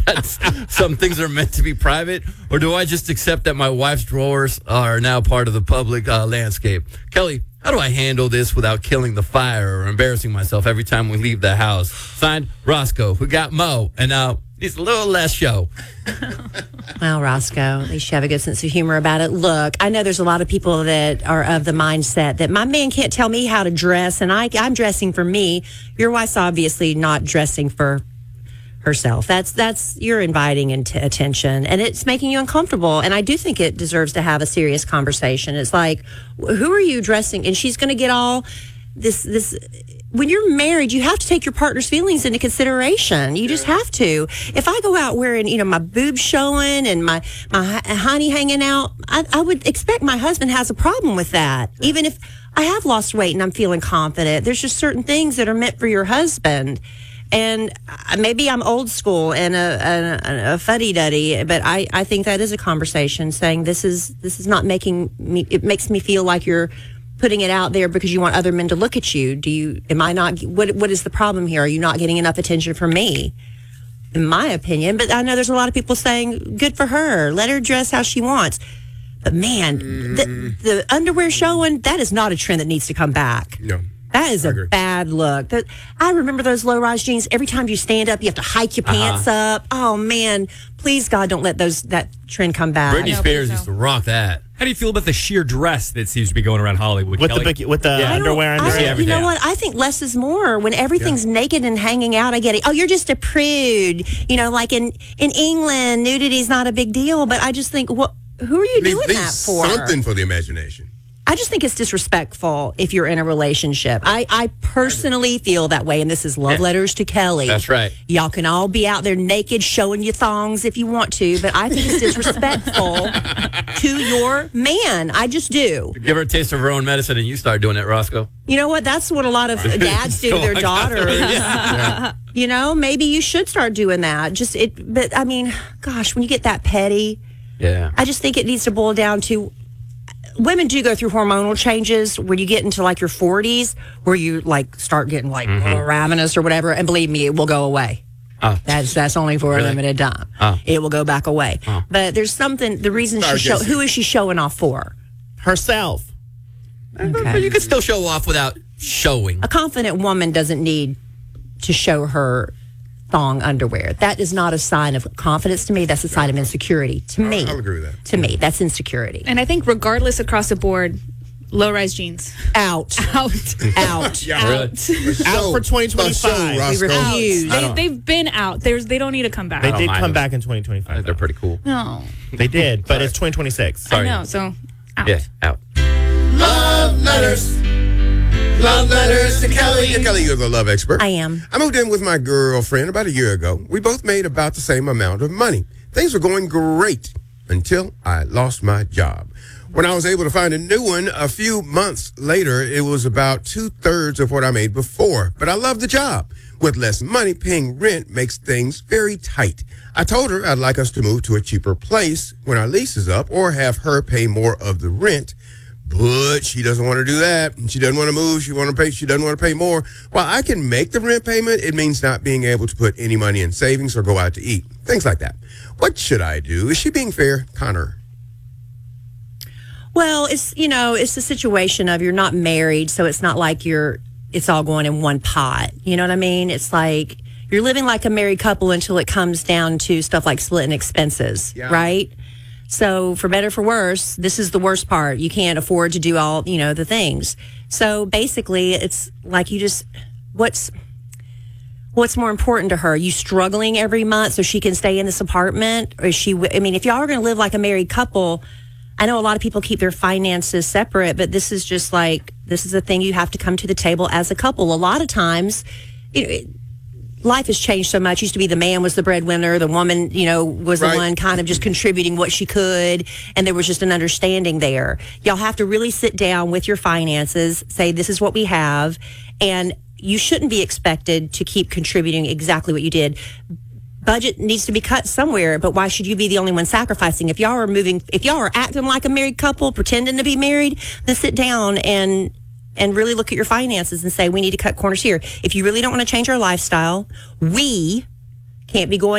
that some things are meant to be private, or do I just accept that my wife's drawers are now part of the public landscape? Kelly, how do I handle this without killing the fire or embarrassing myself every time we leave the house? Signed, Roscoe, who got Mo, and now he's a little less show. Well, Roscoe, at least you have a good sense of humor about it. Look, I know there's a lot of people that are of the mindset that my man can't tell me how to dress, and I'm dressing for me. Your wife's obviously not dressing for herself. That's you're inviting attention, and it's making you uncomfortable. And I do think it deserves to have a serious conversation. It's like, who are you dressing? And she's going to get all this. When you're married, you have to take your partner's feelings into consideration. You just have to. If I go out wearing, my boobs showing and my honey hanging out, I would expect my husband has a problem with that. Right. Even if I have lost weight and I'm feeling confident, there's just certain things that are meant for your husband. And maybe I'm old school and a fuddy-duddy, but I think that is a conversation saying this is not making me, it makes me feel like you're putting it out there because you want other men to look at you. What is the problem here? Are you not getting enough attention from me? In my opinion, but I know there's a lot of people saying, good for her. Let her dress how she wants. But man, the underwear showing, that is not a trend that needs to come back. No. That is a bad look. I remember those low-rise jeans. Every time you stand up, you have to hike your pants up. Oh, man. Please, God, don't let that trend come back. Britney Spears used to rock that. How do you feel about the sheer dress that seems to be going around Hollywood? With the underwear and you know what? I think less is more. When everything's naked and hanging out, I get it. Oh, you're just a prude. Like in England, nudity is not a big deal. But I just think, who are you doing that for? Something for the imagination. I just think it's disrespectful if you're in a relationship. I personally feel that way, and this is love letters to Kelly. That's right. Y'all can all be out there naked, showing your thongs if you want to, but I think it's disrespectful to your man. I just do. Give her a taste of her own medicine, and you start doing it, Roscoe. You know what? That's what a lot of dads do to their daughters. Maybe you should start doing that. But I mean, gosh, when you get that petty, I just think it needs to boil down to. Women do go through hormonal changes where you get into like your 40s where you start getting ravenous or whatever, and believe me, it will go away. That's only for a limited time. It will go back away. But there's something, the reason who is she showing off for? Herself. Okay. But you can still show off without showing. A confident woman doesn't need to show her thong underwear. That is not a sign of confidence to me. That's a sign of insecurity to me. I'll agree with that. To me, that's insecurity. And I think regardless across the board, low-rise jeans. Out. Out. Yeah, really? Out for 2025. We refuse. They've been out. They don't need to come back. They did come back in 2025. I think they're pretty cool. No. They did, but it's 2026. Sorry. I know, so out. Yeah, out. Love letters. Love letters to Kelly. Kelly, you're the love expert. I am. I moved in with my girlfriend about a year ago. We both made about the same amount of money. Things were going great until I lost my job. When I was able to find a new one a few months later, it was about 2/3 of what I made before. But I loved the job. With less money, paying rent makes things very tight. I told her I'd like us to move to a cheaper place when our lease is up, or have her pay more of the rent. But she doesn't want to do that. She doesn't want to move. She doesn't want to pay more. While I can make the rent payment, it means not being able to put any money in savings or go out to eat. Things like that. What should I do? Is she being fair? Connor. Well, it's the situation of you're not married, so it's not like it's all going in one pot. You know what I mean? It's like you're living like a married couple until it comes down to stuff like splitting expenses, right? So for better or for worse, this is the worst part. You can't afford to do all, the things. So basically, it's like what's more important to her? You struggling every month so she can stay in this apartment? Or if y'all are going to live like a married couple, I know a lot of people keep their finances separate, but this is a thing you have to come to the table as a couple. A lot of times, life has changed so much. Used to be the man was the breadwinner, the woman, was the one kind of just contributing what she could, and there was just an understanding there. Y'all have to really sit down with your finances, say this is what we have, and you shouldn't be expected to keep contributing exactly what you did. Budget needs to be cut somewhere, but why should you be the only one sacrificing? If y'all are acting like a married couple, pretending to be married, then sit down and really look at your finances and say, we need to cut corners here. If you really don't want to change our lifestyle, we can't be going